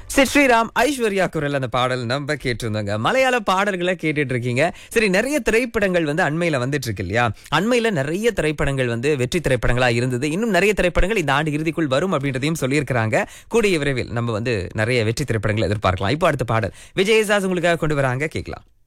சரி, ஸ்ரீராம் ஐஸ்வர்யா குரல் அந்த பாடல் நம்ம கேட்டிருந்தோங்க. மலையாள பாடல்களை கேட்டுட்டு இருக்கீங்க. சரி, நிறைய திரைப்படங்கள் அண்மையில வந்துட்டு இருக்கு இல்லையா? அண்மையில நிறைய திரைப்படங்கள் வெற்றி திரைப்படங்களா இருந்தது. இன்னும் நிறைய திரைப்படங்கள் இந்த ஆண்டு இறுதிக்குள் வரும் அப்படின்றதையும் சொல்லியிருக்கிறாங்க. கூடிய விரைவில் நம்ம நிறைய வெற்றி திரைப்படங்களை எதிர்பார்க்கலாம். இப்போ அடுத்த பாடல் விஜய் ஏசாஸ் உங்களுக்காக கொண்டு வராங்க, கேட்கலாம்.